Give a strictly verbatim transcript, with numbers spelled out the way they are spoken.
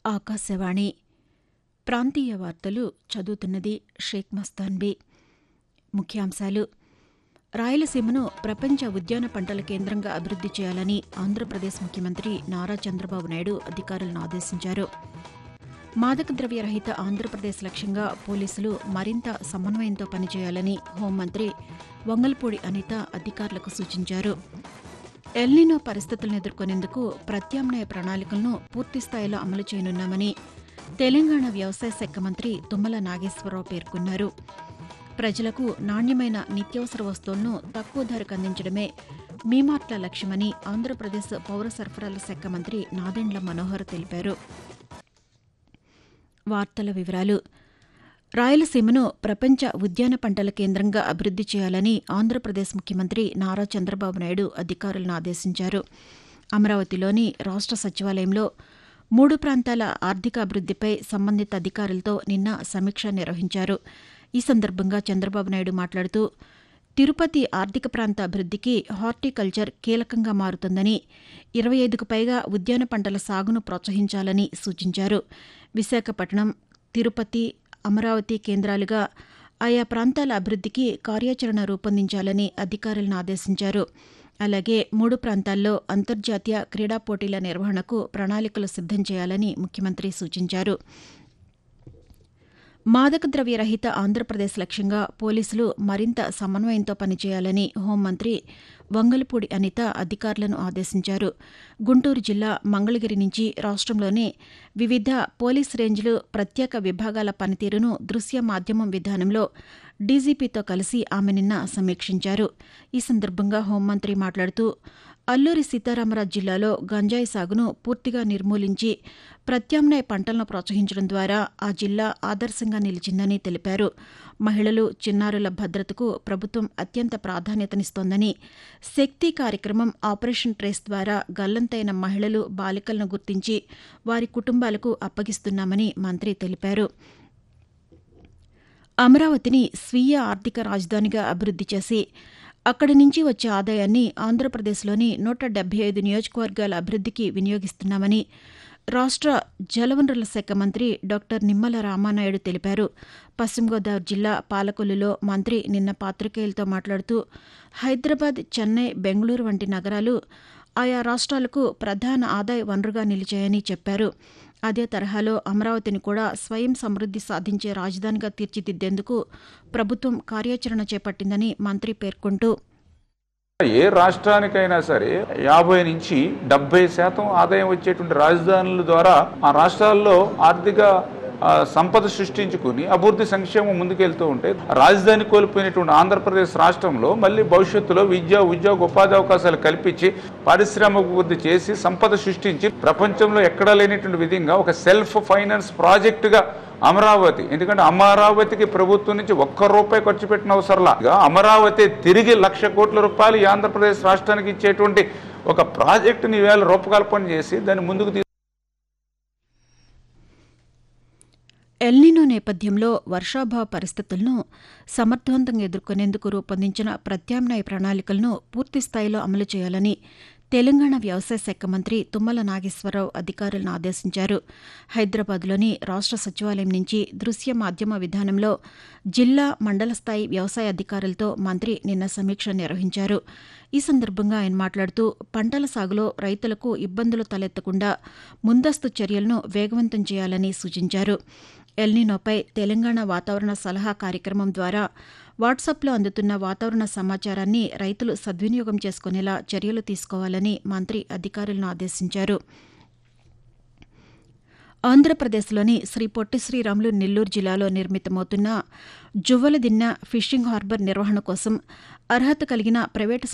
ఆకాశవాణి ప్రాంతీయ వార్తలు చదువుతున్నది షేక్ మస్తాన్బీ. ముఖ్యాంశాలు: రాయలసీమను ప్రపంచ ఉద్యాన పంటల కేంద్రంగా అభివృద్ది చేయాలని ఆంధ్రప్రదేశ్ ముఖ్యమంత్రి నారా చంద్రబాబు నాయుడు అధికారులను ఆదేశించారు. మాదక ద్రవ్య రహిత ఆంధ్రప్రదేశ్ లక్ష్యంగా పోలీసులు మరింత సమన్వయంతో పనిచేయాలని హోంమంత్రి వంగల్పూడి అనిత అధికారులకు సూచించారు. ఎల్నినో పరిస్థితులను ఎదుర్కొనేందుకు ప్రత్యామ్నాయ ప్రణాళికలను పూర్తిస్థాయిలో అమలు చేయనున్నామని తెలంగాణ వ్యవసాయ శాఖ మంత్రి తుమ్మల నాగేశ్వరరావు పేర్కొన్నారు. ప్రజలకు నాణ్యమైన నిత్యావసర వస్తువులను తక్కువ ధరకు అందించడమే మీమార్ట్ల లక్ష్యమని ఆంధ్రప్రదేశ్ పౌర సరఫరాల శాఖ మంత్రి నాదెండ్ల మనోహర్ తెలిపారు. వార్తల వివరాలు: రాయలసీమను ప్రపంచ ఉద్యాన పంటల కేంద్రంగా అభివృద్ది చేయాలని ఆంధ్రప్రదేశ్ ముఖ్యమంత్రి నారా చంద్రబాబు నాయుడు అధికారులను ఆదేశించారు. అమరావతిలోని రాష్ట సచివాలయంలో మూడు ప్రాంతాల ఆర్థికాభివృద్దిపై సంబంధిత అధికారులతో నిన్న సమీక్ష నిర్వహించారు. ఈ సందర్భంగా చంద్రబాబు నాయుడు మాట్లాడుతూ, తిరుపతి ఆర్థిక ప్రాంత అభివృద్దికి హార్టికల్చర్ కీలకంగా మారుతుందని, ఇరవై ఐదుకు పైగా ఉద్యాన పంటల సాగును ప్రోత్సహించాలని సూచించారు. విశాఖపట్నం, తిరుపతి, అమరావతి కేంద్రాలుగా ఆయా ప్రాంతాల అభివృద్దికి కార్యాచరణ రూపొందించాలని అధికారులను ఆదేశించారు. అలాగే మూడు ప్రాంతాల్లో అంతర్జాతీయ క్రీడా పోటీల నిర్వహణకు ప్రణాళికలు సిద్దం చేయాలని ముఖ్యమంత్రి సూచించారు. మాదక ద్రవ్య రహిత ఆంధ్రప్రదేశ్ లక్ష్యంగా పోలీసులు మరింత సమన్వయంతో పనిచేయాలని హోంమంత్రి వంగల్పూడి అనిత అధికారులను ఆదేశించారు. గుంటూరు జిల్లా మంగళగిరి నుంచి రాష్టంలోని వివిధ పోలీస్ రేంజ్లు, ప్రత్యేక విభాగాల పనితీరును దృశ్య మాధ్యమం విధానంలో డీజీపీతో కలిసి ఆమె నిన్న సమీక్షించారు. ఈ సందర్భంగా హోంమంత్రి మాట్లాడుతూ, అల్లూరి సీతారామరాజు జిల్లాలో గంజాయి సాగును పూర్తిగా నిర్మూలించి ప్రత్యామ్నాయ పంటలను ప్రోత్సహించడం ద్వారా ఆ జిల్లా ఆదర్శంగా నిలిచిందని తెలిపారు. మహిళలు, చిన్నారుల భద్రతకు ప్రభుత్వం అత్యంత ప్రాధాన్యతనిస్తోందని, శక్తి కార్యక్రమం, ఆపరేషన్ ట్రేస్ ద్వారా గల్లంతైన మహిళలు, బాలికలను గుర్తించి వారి కుటుంబాలకు అప్పగిస్తున్నామని మంత్రి తెలిపారు. అమరావతిని స్వీయ ఆర్థిక రాజధానిగా అభివృద్ది చేసి అక్కడి నుంచి వచ్చే ఆదాయాన్ని ఆంధ్రప్రదేశ్లోని నూట డెబ్బై ఐదు నియోజకవర్గాల అభివృద్దికి వినియోగిస్తున్నామని రాష్ట జలవనరుల శాఖ మంత్రి డాక్టర్ నిమ్మల రామానాయుడు తెలిపారు. పశ్చిమ గోదావరి జిల్లా పాలకొల్లులో మంత్రి నిన్న పాతికేయులతో మాట్లాడుతూ, హైదరాబాద్, చెన్నై, బెంగళూరు వంటి నగరాలు ఆయా రాష్ట్రాలకు ప్రధాన ఆదాయ వనరుగా నిలిచాయని చెప్పారు. అదే తరహాలో అమరావతిని కూడా స్వయం సమృద్ది సాధించే రాజధానిగా తీర్చిదిద్దేందుకు ప్రభుత్వం కార్యాచరణ చేపట్టిందని మంత్రి పేర్కొంటూ, ఏ రాష్ట్రానికైనా సరే యాభై నుంచి డెబ్బై శాతం ఆదాయం వచ్చేటువంటి రాజధానుల ద్వారా ఆ రాష్ట్రాల్లో ఆర్థిక సంపద సృష్టించుకుని అభివృద్ధి సంక్షేమం ముందుకెళ్తూ ఉంటే, రాజధాని కోల్పోయినటువంటి ఆంధ్రప్రదేశ్ రాష్ట్రంలో మళ్ళీ భవిష్యత్తులో విద్య, ఉద్యోగ, ఉపాధి అవకాశాలు కల్పించి పారిశ్రామిక అభివృద్ధి చేసి సంపద సృష్టించి ప్రపంచంలో ఎక్కడా లేనటువంటి విధంగా ఒక సెల్ఫ్ ఫైనాన్స్ ప్రాజెక్టుగా అమరావతి, ఎందుకంటే అమరావతికి ప్రభుత్వం నుంచి ఒక్క రూపాయి ఖర్చు పెట్టిన అవసరంలా అమరావతి తిరిగి లక్ష కోట్ల రూపాయలు ఈ ఆంధ్రప్రదేశ్ రాష్ట్రానికి ఇచ్చేటువంటి ఒక ప్రాజెక్టుని ఈవేళ రూపకల్పన చేసి దాన్ని ముందుకు తీ ఎల్నినో నేపథ్యంలో వర్షాభావ పరిస్థితులను సమర్థవంతంగా ఎదుర్కొనేందుకు రూపొందించిన ప్రత్యామ్నాయ ప్రణాళికలను పూర్తిస్థాయిలో అమలు చేయాలని తెలంగాణ వ్యవసాయ శాఖ మంత్రి తుమ్మల నాగేశ్వరరావు అధికారులను ఆదేశించారు. హైదరాబాద్లోని రాష్ట సచివాలయం నుంచి దృశ్య మాధ్యమ విధానంలో జిల్లా, మండల స్థాయి వ్యవసాయ అధికారులతో మంత్రి నిన్న సమీక్ష నిర్వహించారు. ఈ సందర్భంగా ఆయన మాట్లాడుతూ, పంటల సాగులో రైతులకు ఇబ్బందులు తలెత్తకుండా ముందస్తు చర్యలను వేగవంతం చేయాలని సూచించారు. ఎల్నినోపై తెలంగాణ వాతావరణ సలహా కార్యక్రమం ద్వారా వాట్సాప్లో అందుతున్న వాతావరణ సమాచారాన్ని రైతులు సద్వినియోగం చేసుకునేలా చర్యలు తీసుకోవాలని మంత్రి అధికారులను ఆదేశించారు. ఆంధ్రప్రదేశ్లోని శ్రీ పొట్టి శ్రీరాములు నెల్లూరు జిల్లాలో నిర్మితమవుతున్న జువ్వలదిన్నె ఫిషింగ్ హార్బర్ నిర్వహణ కోసం అర్హత కలిగిన ప్రైవేటు